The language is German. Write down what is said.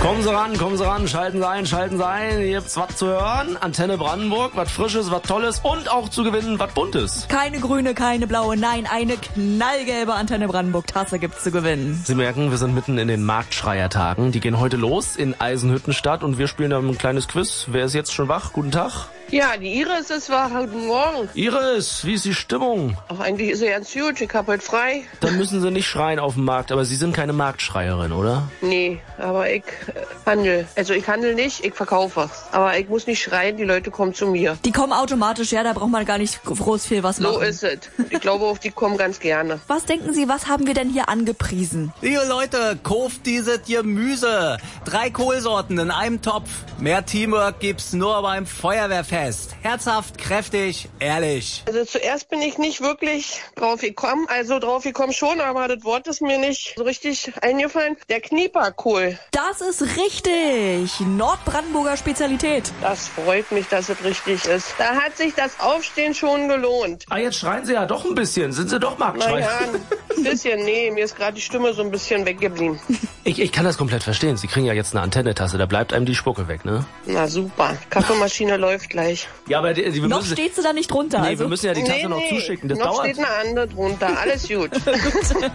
Kommen Sie ran, schalten Sie ein. Hier gibt's was zu hören. Antenne Brandenburg, was Frisches, was Tolles und auch zu gewinnen, was Buntes. Keine grüne, keine blaue, nein, eine knallgelbe Antenne Brandenburg Tasse gibt's zu gewinnen. Sie merken, wir sind mitten in den Marktschreiertagen. Die gehen heute los in Eisenhüttenstadt und wir spielen da ein kleines Quiz. Wer ist jetzt schon wach? Guten Tag. Ja, die Iris ist wach. Guten Morgen. Iris, wie ist die Stimmung? Ach, eigentlich ist sie ganz gut. Ich hab heute frei. Dann müssen Sie nicht schreien auf dem Markt, aber Sie sind keine Marktschreierin, oder? Nee, aber ich handel. Also ich handel nicht, ich verkaufe. Aber ich muss nicht schreien, die Leute kommen zu mir. Die kommen automatisch, ja, da braucht man gar nicht groß viel was machen. So ist es. Ich glaube auch, die kommen ganz gerne. Was denken Sie, was haben wir denn hier angepriesen? Liebe Leute, kauft dieses Gemüse. 3 Kohlsorten in einem Topf. Mehr Teamwork gibt's nur beim Feuerwehrfest. Herzhaft, kräftig, ehrlich. Also zuerst bin ich nicht wirklich drauf gekommen. Also drauf gekommen schon, aber das Wort ist mir nicht so richtig eingefallen. Der Knieperkohl. Das ist richtig. Nordbrandenburger Spezialität. Das freut mich, dass es richtig ist. Da hat sich das Aufstehen schon gelohnt. Ah, jetzt schreien Sie ja doch ein bisschen. Sind Sie doch Marktschreier? Naja, ein bisschen. Nee, mir ist gerade die Stimme so ein bisschen weggeblieben. Ich kann das komplett verstehen. Sie kriegen ja jetzt eine Antennetasse, da bleibt einem die Spucke weg, ne? Na super. Kaffeemaschine läuft gleich. Ja, aber wir Noch müssen, steht sie da nicht drunter. nee, also. wir müssen ja die Tasse noch zuschicken. Das noch dauert. steht eine andere drunter. Alles gut.